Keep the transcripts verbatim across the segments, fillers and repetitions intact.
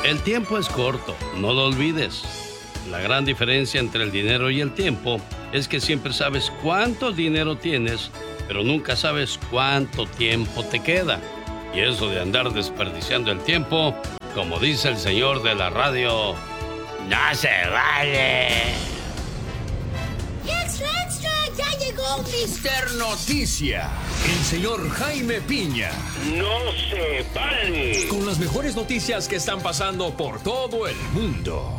El tiempo es corto, no lo olvides. La gran diferencia entre el dinero y el tiempo es que siempre sabes cuánto dinero tienes, pero nunca sabes cuánto tiempo te queda. Y eso de andar desperdiciando el tiempo, como dice el señor de la radio, no se vale. ¡Extra, extra! ¡Ya llegó mister Noticia! El señor Jaime Piña. ¡No se vale! Con las mejores noticias que están pasando por todo el mundo.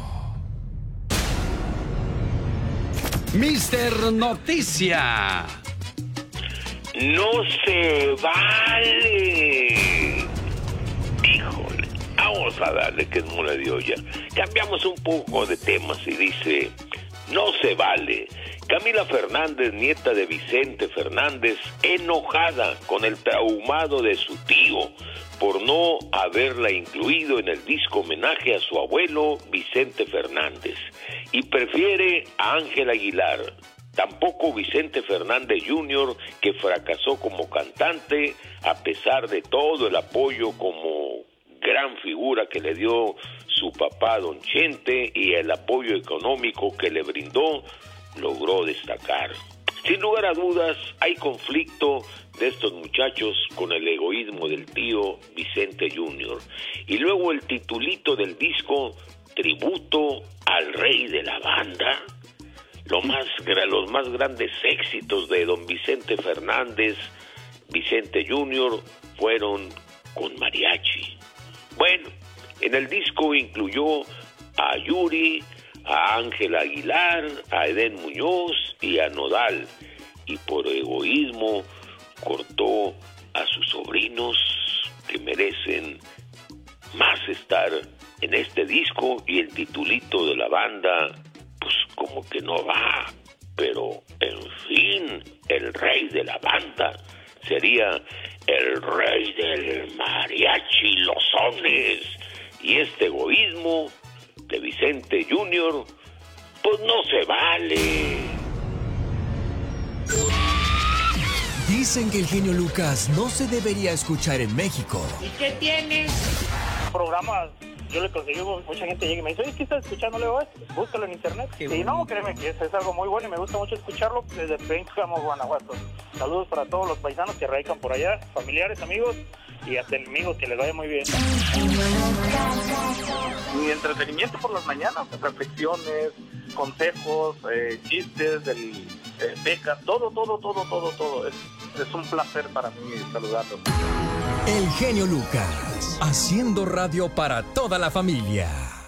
mister Noticia. ¡No se vale! Híjole, vamos a darle que es mula de olla. Cambiamos un poco de temas y dice... No se vale. Camila Fernández, nieta de Vicente Fernández, enojada con el traumado de su tío por no haberla incluido en el disco homenaje a su abuelo Vicente Fernández, y prefiere a Ángel Aguilar. Tampoco Vicente Fernández junior, que fracasó como cantante a pesar de todo el apoyo como gran figura que le dio su papá Don Chente y el apoyo económico que le brindó, logró destacar. Sin lugar a dudas, hay conflicto de estos muchachos con el egoísmo del tío Vicente junior Y luego el titulito del disco, tributo al rey de la banda. Lo más, los más grandes éxitos de don Vicente Fernández, Vicente junior, fueron con mariachi. Bueno, en el disco incluyó a Yuri, a Ángel Aguilar, a Edén Muñoz y a Nodal, y por egoísmo cortó a sus sobrinos que merecen más estar en este disco, y el titulito de la banda pues como que no va, pero en fin, el rey de la banda sería el rey del mariachi, los sones, y este egoísmo de Vicente junior pues no se vale. Dicen que el genio Lucas no se debería escuchar en México. ¿Y qué tienes? Programas, yo le conseguí, mucha gente llega y me dice, oye, ¿qué estás escuchando? Le digo, búscalo en internet. Y sí, no, créeme que es, es algo muy bueno y me gusta mucho escucharlo desde Pénjamo, Guanajuato. Saludos para todos los paisanos que radican por allá, familiares, amigos y hasta enemigos, que les vaya muy bien. Mi entretenimiento por las mañanas, reflexiones, consejos, eh, chistes, del, eh, becas, todo, todo, todo, todo, todo. Es, es un placer para mí saludarlos. El genio Lucas, haciendo radio para toda la familia.